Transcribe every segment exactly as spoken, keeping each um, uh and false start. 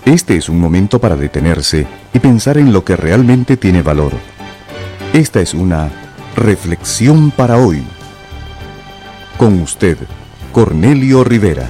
Este es un momento para detenerse y pensar en lo que realmente tiene valor. Esta es una reflexión para hoy. Con usted, Cornelio Rivera.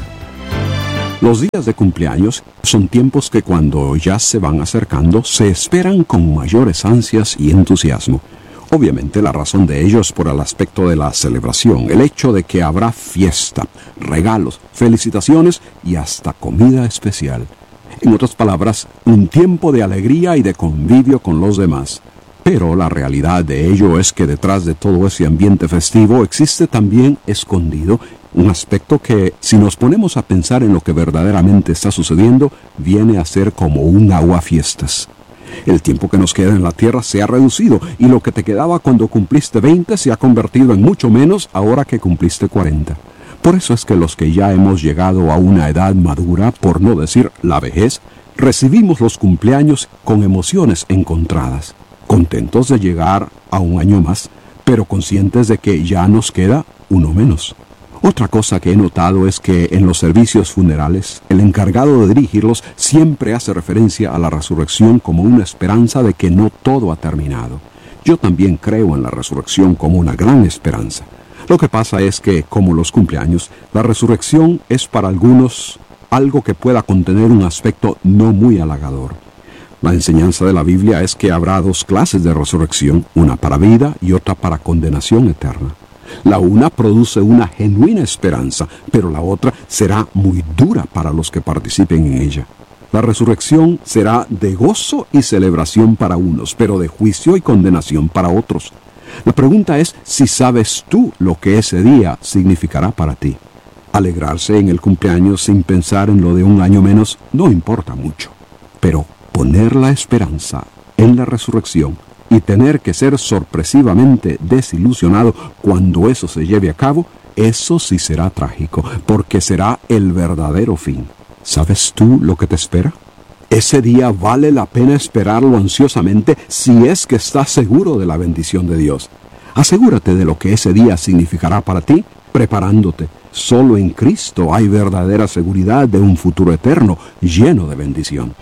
Los días de cumpleaños son tiempos que cuando ya se van acercando se esperan con mayores ansias y entusiasmo. Obviamente la razón de ello es por el aspecto de la celebración, el hecho de que habrá fiesta, regalos, felicitaciones y hasta comida especial. En otras palabras, un tiempo de alegría y de convivio con los demás. Pero la realidad de ello es que detrás de todo ese ambiente festivo existe también escondido un aspecto que, si nos ponemos a pensar en lo que verdaderamente está sucediendo, viene a ser como un aguafiestas. El tiempo que nos queda en la tierra se ha reducido y lo que te quedaba cuando cumpliste veinte se ha convertido en mucho menos ahora que cumpliste cuarenta. Por eso es que los que ya hemos llegado a una edad madura, por no decir la vejez, recibimos los cumpleaños con emociones encontradas, contentos de llegar a un año más, pero conscientes de que ya nos queda uno menos. Otra cosa que he notado es que en los servicios funerales, el encargado de dirigirlos siempre hace referencia a la resurrección como una esperanza de que no todo ha terminado. Yo también creo en la resurrección como una gran esperanza. Lo que pasa es que, como los cumpleaños, la resurrección es para algunos algo que pueda contener un aspecto no muy halagador. La enseñanza de la Biblia es que habrá dos clases de resurrección, una para vida y otra para condenación eterna. La una produce una genuina esperanza, pero la otra será muy dura para los que participen en ella. La resurrección será de gozo y celebración para unos, pero de juicio y condenación para otros. La pregunta es si sabes tú lo que ese día significará para ti. Alegrarse en el cumpleaños sin pensar en lo de un año menos no importa mucho, pero poner la esperanza en la resurrección y tener que ser sorpresivamente desilusionado cuando eso se lleve a cabo, eso sí será trágico, porque será el verdadero fin. ¿Sabes tú lo que te espera? Ese día vale la pena esperarlo ansiosamente si es que estás seguro de la bendición de Dios. Asegúrate de lo que ese día significará para ti, preparándote. Solo en Cristo hay verdadera seguridad de un futuro eterno lleno de bendición.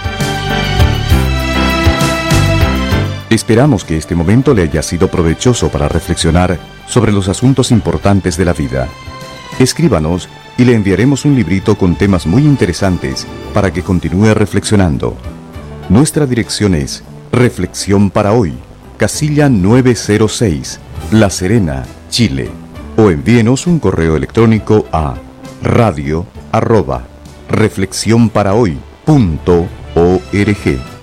Esperamos que este momento le haya sido provechoso para reflexionar sobre los asuntos importantes de la vida. Escríbanos y le enviaremos un librito con temas muy interesantes para que continúe reflexionando. Nuestra dirección es Reflexión para Hoy, casilla nueve cero seis, La Serena, Chile. O envíenos un correo electrónico a radio arroba reflexión para hoy punto org.